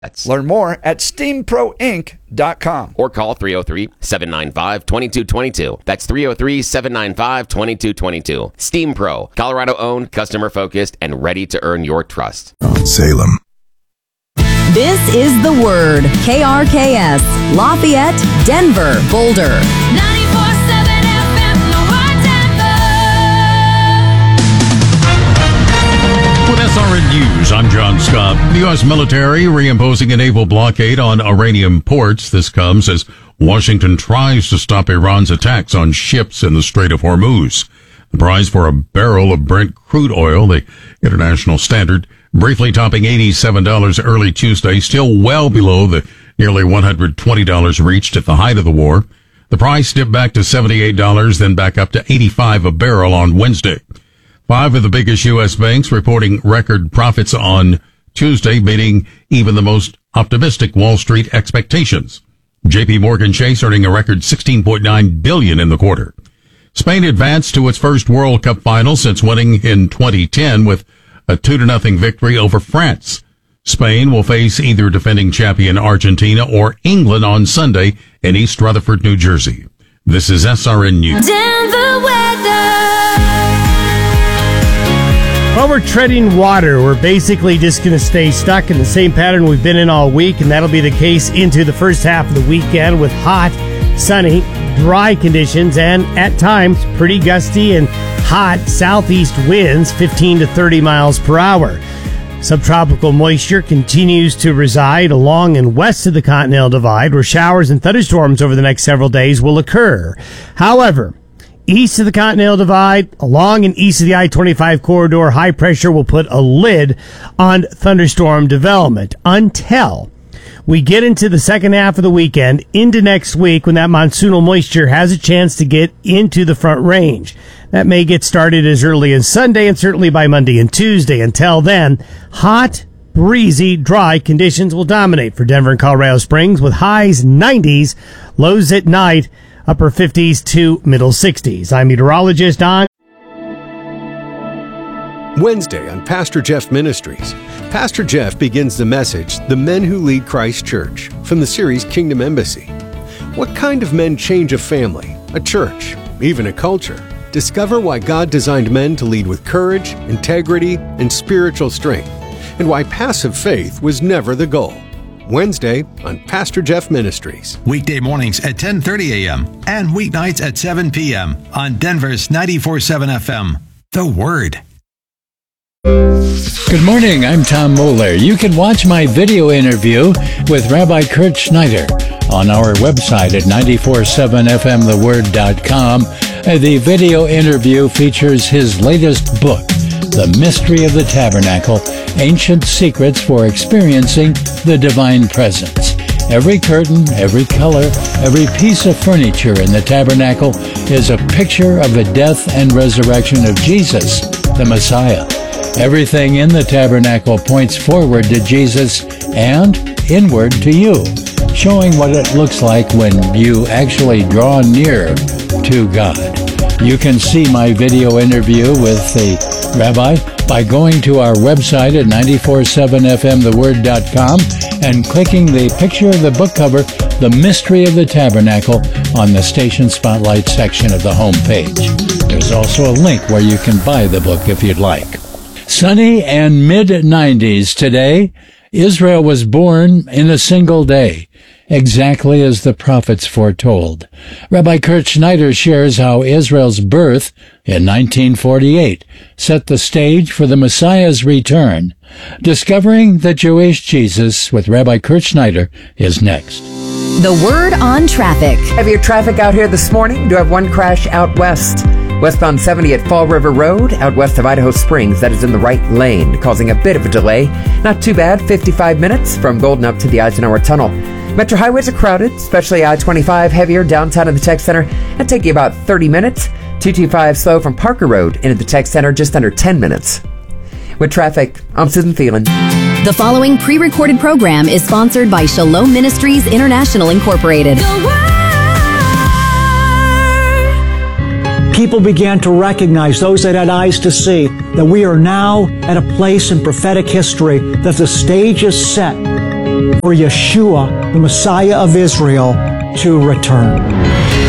Learn more at steamproinc.com. Or call 303-795-2222. That's 303-795-2222. Steam Pro, Colorado-owned, customer-focused, and ready to earn your trust. Salem. This is The Word. KRKS, Lafayette, Denver, Boulder. 94.7 FM, The Word, Denver. With SRN News, I'm John Scott. The U.S. military reimposing a naval blockade on Iranian ports. This comes as Washington tries to stop Iran's attacks on ships in the Strait of Hormuz. The price for a barrel of Brent crude oil, the international standard, briefly topping $87 early Tuesday, still well below the nearly $120 reached at the height of the war. The price dipped back to $78, then back up to $85 a barrel on Wednesday. 5 of the biggest U.S. banks reporting record profits on Tuesday, beating even the most optimistic Wall Street expectations. J.P. Morgan Chase earning a record $16.9 billion in the quarter. Spain advanced to its first World Cup final since winning in 2010 with a 2-0 victory over France. Spain will face either defending champion Argentina or England on Sunday in East Rutherford, New Jersey. This is SRN News. Denver weather. Well, we're treading water. We're basically just going to stay stuck in the same pattern we've been in all week, and that'll be the case into the first half of the weekend with hot, sunny, dry conditions, and at times pretty gusty and hot southeast winds, 15 to 30 miles per hour. Subtropical moisture continues to reside along and west of the Continental Divide, where showers and thunderstorms over the next several days will occur. However, east of the Continental Divide, along and east of the I-25 corridor, high pressure will put a lid on thunderstorm development until we get into the second half of the weekend, into next week, when that monsoonal moisture has a chance to get into the Front Range. That may get started as early as Sunday and certainly by Monday and Tuesday. Until then, hot, breezy, dry conditions will dominate for Denver and Colorado Springs, with highs 90s, lows at night, upper 50s to middle 60s. I'm meteorologist Don. Wednesday on Pastor Jeff Ministries, Pastor Jeff begins the message, The Men Who Lead Christ Church, from the series Kingdom Embassy. What kind of men change a family, a church, even a culture? Discover why God designed men to lead with courage, integrity, and spiritual strength, and why passive faith was never the goal. Wednesday on Pastor Jeff Ministries. Weekday mornings at 10:30 a.m. and weeknights at 7 p.m. on Denver's 94.7 FM. The Word. Good morning, I'm Tom Moeller. You can watch my video interview with Rabbi Kurt Schneider on our website at 947fmtheword.com. The video interview features his latest book, The Mystery of the Tabernacle, Ancient Secrets for Experiencing the Divine Presence. Every curtain, every color, every piece of furniture in the tabernacle is a picture of the death and resurrection of Jesus, the Messiah. Everything in the tabernacle points forward to Jesus and inward to you, showing what it looks like when you actually draw near to God. You can see my video interview with the rabbi by going to our website at 947fmtheword.com and clicking the picture of the book cover, The Mystery of the Tabernacle, on the Station Spotlight section of the homepage. There's also a link where you can buy the book if you'd like. Sunny and mid-90s today. Israel was born in a single day, exactly as the prophets foretold. Rabbi Kurt Schneider shares how Israel's birth in 1948 set the stage for the Messiah's return. Discovering the Jewish Jesus with Rabbi Kurt Schneider is next. The Word on traffic. Heavier traffic out here this morning. Do have one crash out west. Westbound 70 at Fall River Road, out west of Idaho Springs. That is in the right lane, causing a bit of a delay. Not too bad, 55 minutes from Golden up to the Eisenhower Tunnel. Metro highways are crowded, especially I-25 heavier downtown in the Tech Center. That'll take you about 30 minutes. 225 slow from Parker Road into the Tech Center, just under 10 minutes. With traffic, I'm Susan Thielen. The following pre-recorded program is sponsored by Shalom Ministries International Incorporated. People began to recognize, those that had eyes to see, that we are now at a place in prophetic history that the stage is set for Yeshua, the Messiah of Israel, to return.